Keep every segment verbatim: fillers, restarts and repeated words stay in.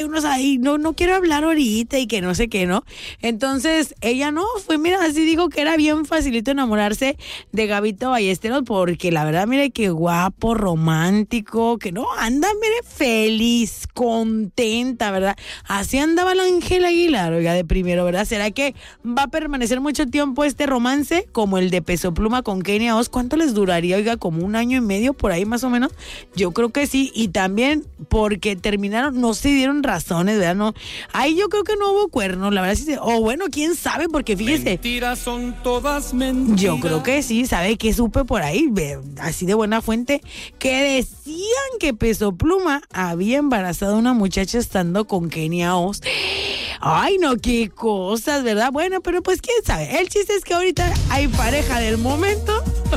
unos ahí, no, no quiero hablar ahorita y que no sé qué, ¿no? Entonces, ella no, fue, mira, así dijo que era bien facilito enamorarse de Gabito Ballesteros, porque la verdad, mire qué guapo, romántico, que no, anda, mire, feliz, contenta, ¿verdad? Así andaba la Ángela Aguilar, oiga, de primero, ¿verdad? ¿Será que va a permanecer mucho tiempo este romance como el de Peso Pluma con Kenia Os? ¿Cuánto les duraría, oiga? Como un año y medio, por ahí más o menos. Yo creo que sí, y también porque terminaron, no se dieron razones, ¿verdad? No, ahí yo creo que no hubo cuernos, la verdad sí, o bueno, quién sabe, porque fíjese. Mentiras son todas mentiras. Yo creo que sí, ¿sabe qué supe por ahí? Así de buena fuente, que decían que Peso Pluma había embarazado a una muchacha estando con Kenia Os. Ay, no, qué cosas, ¿verdad? Bueno, pero pues quién sabe. El chiste es que ahorita hay pareja del momento.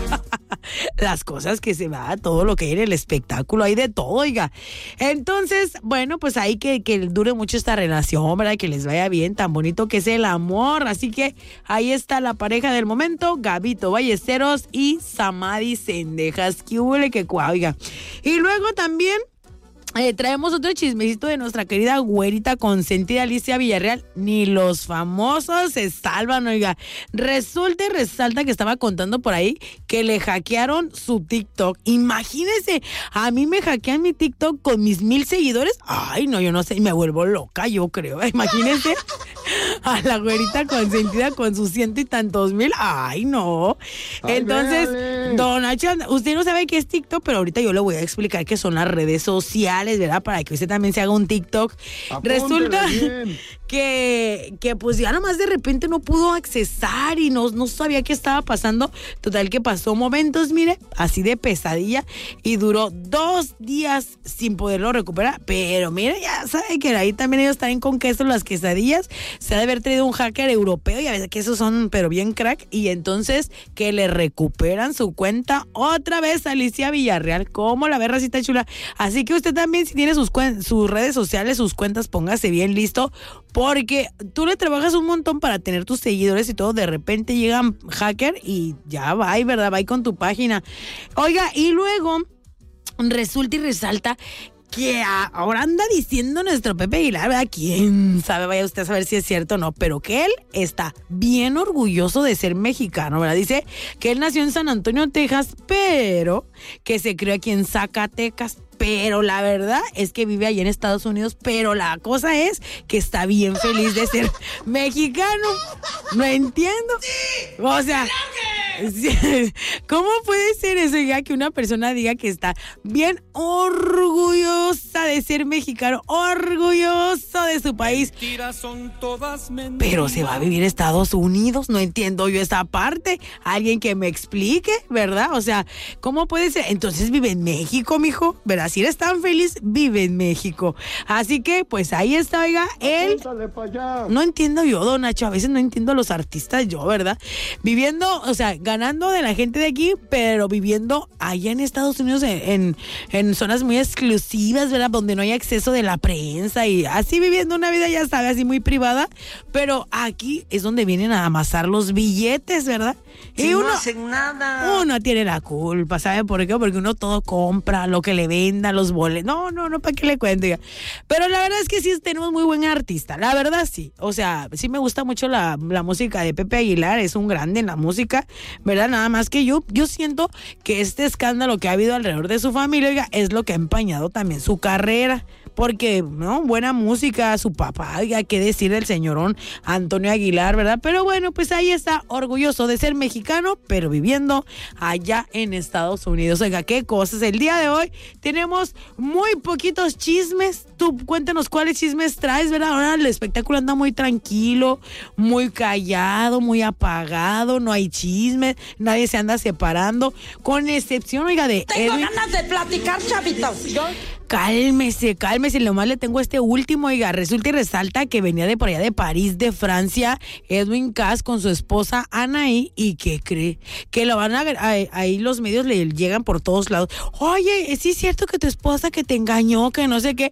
Las cosas que se va, todo lo que hay en el espectáculo, hay de todo, oiga. Entonces, bueno, pues ahí que, que dure mucho esta relación, ¿verdad? Que les vaya bien, tan bonito que es el amor. Así que ahí está la pareja del momento, Gabito Ballesteros y Samadhi Cendejas. Que huele que cuá, oiga. Y luego también Eh, traemos otro chismecito de nuestra querida güerita consentida Alicia Villarreal. Ni los famosos se salvan, oiga. Resulta y resalta que estaba contando por ahí que le hackearon su TikTok. Imagínense, a mí me hackean mi TikTok con mis mil seguidores. Ay, no, yo no sé, me vuelvo loca, yo creo. Imagínense a la güerita consentida con sus ciento y tantos mil. Ay, no. Ay, Entonces, véale. don Nacho, usted no sabe qué es TikTok, pero ahorita yo le voy a explicar qué son las redes sociales, ¿verdad? Para que usted también se haga un TikTok. Apúntele Resulta bien. que, que pues ya nomás de repente no pudo accesar y no, no sabía qué estaba pasando. Total que pasó momentos, mire, así de pesadilla, y duró dos días sin poderlo recuperar. Pero mire, ya sabe que ahí también ellos están con queso las quesadillas. Se ha de haber traído un hacker europeo, y a veces que esos son pero bien crack, y entonces que le recuperan su cuenta otra vez a Alicia Villarreal. ¿Cómo la ve, racita chula? Así que usted también, si tiene sus, cuen- sus redes sociales, sus cuentas, póngase bien listo, porque tú le trabajas un montón para tener tus seguidores y todo. De repente llegan hacker y ya va, ¿verdad? Va con tu página. Oiga, y luego resulta y resalta que ahora anda diciendo nuestro Pepe Aguilar, ¿verdad? Quién sabe, vaya usted a saber si es cierto o no, pero que él está bien orgulloso de ser mexicano, ¿verdad? Dice que él nació en San Antonio, Texas, pero que se crió aquí en Zacatecas. Pero la verdad es que vive allí en Estados Unidos, pero la cosa es que está bien feliz de ser mexicano. No entiendo. O sea, ¿cómo puede ser eso, ya que una persona diga que está bien orgullosa de ser mexicano, orgulloso de su país, Mentiras son todas mentiras. pero se va a vivir a Estados Unidos? No entiendo yo esa parte. Alguien que me explique, ¿verdad? O sea, ¿cómo puede ser? Entonces vive en México, mijo, ¿verdad? Si eres tan feliz, vive en México. Así que, pues ahí está, oiga, él. Apúntale pa' allá. No entiendo yo, don Nacho, a veces no entiendo a los artistas yo, ¿verdad? Viviendo, o sea, ganando de la gente de aquí, pero viviendo allá en Estados Unidos en, en, en zonas muy exclusivas, ¿verdad? Donde no hay acceso de la prensa y así viviendo una vida, ya sabe, así muy privada, pero aquí es donde vienen a amasar los billetes, ¿verdad? Si y no uno, hacen nada. uno tiene la culpa, ¿sabe por qué? Porque uno todo compra, lo que le venda, los boletos. No, no, no, ¿para qué le cuento? Ya? Pero la verdad es que sí tenemos muy buen artista, la verdad sí. O sea, sí me gusta mucho la, la música de Pepe Aguilar, es un grande en la música, ¿verdad? Nada más que yo, yo siento que este escándalo que ha habido alrededor de su familia, oiga, es lo que ha empañado también su carrera. Porque, ¿no? Buena música, su papá, oiga, qué decir del señorón Antonio Aguilar, ¿verdad? Pero bueno, pues ahí está, orgulloso de ser mexicano, pero viviendo allá en Estados Unidos. Oiga, qué cosas. El día de hoy tenemos muy poquitos chismes. Tú cuéntanos cuáles chismes traes, ¿verdad? Ahora el espectáculo anda muy tranquilo, muy callado, muy apagado, no hay chismes, nadie se anda separando, con excepción, oiga, de Tengo Edwin. ganas de platicar, chavitos. Yo... Cálmese, cálmese, nomás le tengo este último, oiga, resulta y resalta que venía de por allá de París, de Francia, Edwin Cass con su esposa Anaí, y que cree que lo van a ver, ahí, ahí los medios le llegan por todos lados. Oye, ¿sí es cierto que tu esposa que te engañó, que no sé qué?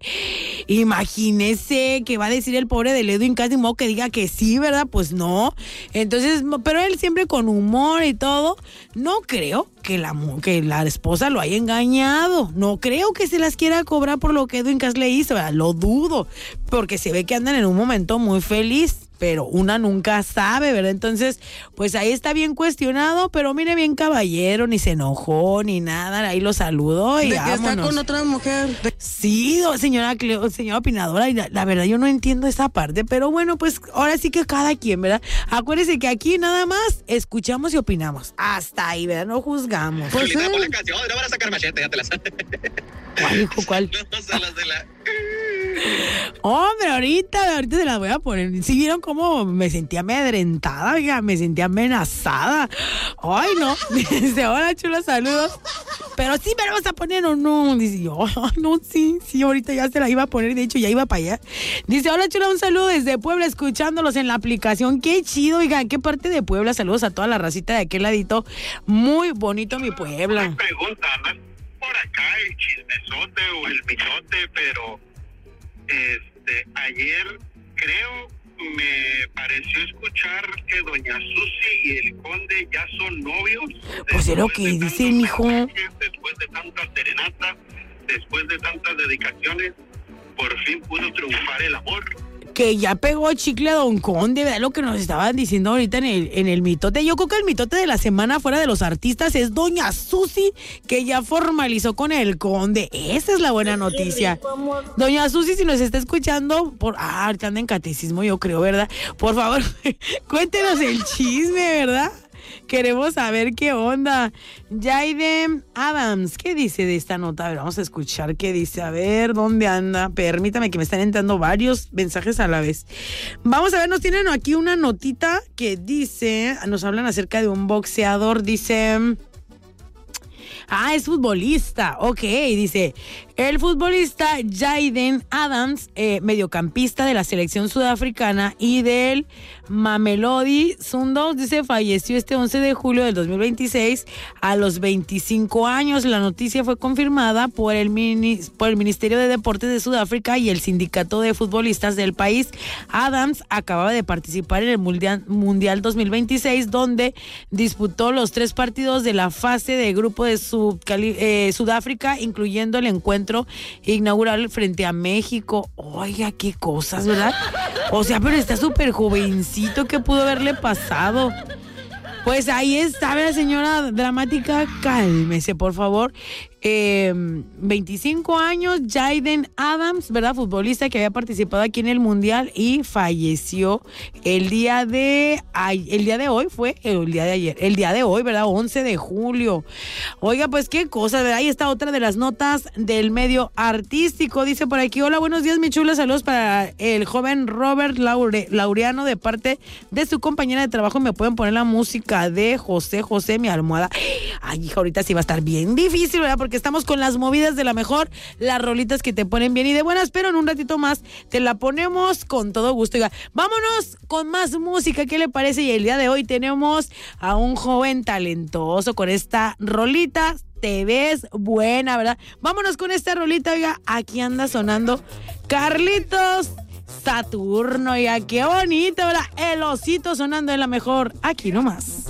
Imagínese que va a decir el pobre de Edwin Cass, de modo que diga que sí, ¿verdad? Pues no. Entonces, pero él siempre con humor y todo, no creo que la, que la esposa lo haya engañado, no creo que se las quiera a cobrar por lo que Edwin Cass le hizo, ¿verdad? Lo dudo, porque se ve que andan en un momento muy feliz, pero una nunca sabe, ¿verdad? Entonces, pues ahí está bien cuestionado, pero mire, bien caballero, ni se enojó, ni nada, ahí lo saludó y de que vámonos. está con otra mujer. Sí, do- señora Cleo, señora opinadora, y la, la verdad yo no entiendo esa parte, pero bueno, pues ahora sí que cada quien, ¿verdad? Acuérdese que aquí nada más escuchamos y opinamos. Hasta ahí, ¿verdad? No juzgamos. Pues Solita, sí. pon la canción, no van a sacar machete, ya te la sabes. ¿Cuál, hijo, cuál? No son las de la... Hombre, ahorita, ahorita se las voy a poner. ¿Sí vieron cómo me sentía amedrentada, oiga? Me sentía amenazada. Ay, no. Dice, hola, chula, saludos. Pero sí me la vas a poner o no. Dice yo, ay, no, sí, sí, ahorita ya se la iba a poner. De hecho, ya iba para allá. Dice, hola, chula, un saludo desde Puebla, escuchándolos en la aplicación. Qué chido, oiga, ¿qué parte de Puebla? Saludos a toda la racita de aquel ladito. Muy bonito mi Puebla. Pregunta, no es por acá el chismesote o el mitote, pero este ayer creo me pareció escuchar que doña Susi y el conde ya son novios. Pues es lo Después que de dice, tantos mijo. mensajes, después de tantas serenatas, después de tantas dedicaciones, por fin pudo triunfar el amor. Que ya pegó chicle a Don Conde, ¿verdad? Lo que nos estaban diciendo ahorita en el, en el mitote. Yo creo que el mitote de la semana fuera de los artistas es doña Susi, que ya formalizó con el Conde. Esa es la buena noticia. Doña Susi, si nos está escuchando, por ah, que anda en catecismo, yo creo, ¿verdad? Por favor, cuéntenos el chisme, ¿verdad? Queremos saber qué onda. Jaden Adams, ¿qué dice de esta nota? A ver, vamos a escuchar qué dice. A ver, ¿dónde anda? Permítame que me están entrando varios mensajes a la vez. Vamos a ver, nos tienen aquí una notita que dice, nos hablan acerca de un boxeador, dice... Ah, es futbolista, ok, dice, el futbolista Jaden Adams, eh, mediocampista de la selección sudafricana y del Mamelodi Sundowns, dice, falleció este once de julio del dos mil veintiséis a los veinticinco años. La noticia fue confirmada por el, mini, por el Ministerio de Deportes de Sudáfrica y el Sindicato de Futbolistas del país. Adams acababa de participar en el Mundial, mundial dos mil veintiséis, donde disputó los tres partidos de la fase de grupo de su, eh, Sudáfrica, incluyendo el encuentro inaugural frente a México. Oiga, qué cosas, ¿verdad? O sea, pero está súper jovencito, ¿qué pudo haberle pasado? Pues ahí está, la señora dramática, cálmese, por favor. Eh, veinticinco años, Jaden Adams, ¿verdad? Futbolista que había participado aquí en el Mundial y falleció el día de el día de hoy fue el día de ayer, el día de hoy, ¿verdad? once de julio. Oiga, pues qué cosa, ¿verdad? Ahí está otra de las notas del medio artístico. Dice por aquí, hola, buenos días, mi chula, saludos para el joven Robert Laure, Laureano de parte de su compañera de trabajo. Me pueden poner la música de José José, mi almohada. Ay, hija, ahorita sí va a estar bien difícil, ¿verdad? Porque estamos con las movidas de la mejor, las rolitas que te ponen bien y de buenas, pero en un ratito más te la ponemos con todo gusto. Oiga, vámonos con más música, ¿qué le parece? Y el día de hoy tenemos a un joven talentoso con esta rolita. Te ves buena, ¿verdad? Vámonos con esta rolita, oiga, aquí anda sonando Carlitos Saturno, oiga, qué bonito, ¿verdad? El osito sonando en la mejor, aquí nomás.